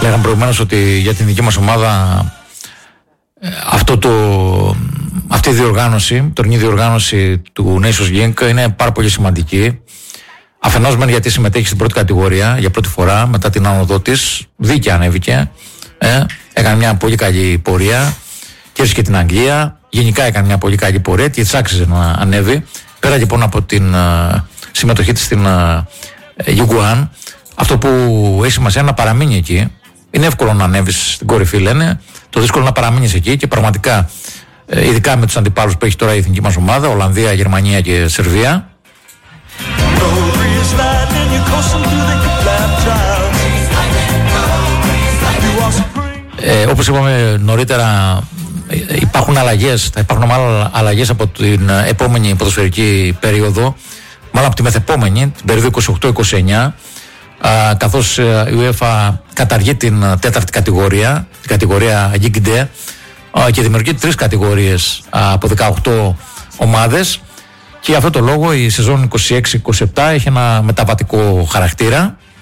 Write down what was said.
Λέγαμε προηγουμένως ότι για την δική μας ομάδα αυτή η διοργάνωση, η τωρινή διοργάνωση του Nations League είναι πάρα πολύ σημαντική. Αφενός μεν γιατί συμμετέχει στην πρώτη κατηγορία για πρώτη φορά μετά την άνοδό της, δίκαια ανέβηκε, έκανε μια πολύ καλή πορεία, κέρδισε και την Αγγλία, γενικά έκανε μια πολύ καλή πορεία και της άξιζε να ανέβει. Πέρα λοιπόν από την συμμετοχή της στην Ligue 1, αυτό που έχει σημασία είναι να παραμείνει εκεί. Είναι εύκολο να ανέβεις στην κορυφή, λένε. Το δύσκολο να παραμείνεις εκεί και πραγματικά, ειδικά με τους αντιπάλους που έχει τώρα η εθνική μας ομάδα, Ολλανδία, Γερμανία και Σερβία. Όπως είπαμε νωρίτερα, υπάρχουν αλλαγές, θα υπάρχουν μάλλον αλλαγές από την επόμενη ποδοσφαιρική περίοδο, μάλλον από τη μεθεπόμενη, την περίοδο 28-29, καθώς η UEFA καταργεί την τέταρτη κατηγορία, την κατηγορία Ligue D, και δημιουργεί 3 κατηγορίες από 18 ομάδες, και για αυτό το λόγο η σεζόν 26-27 έχει ένα μεταβατικό χαρακτήρα.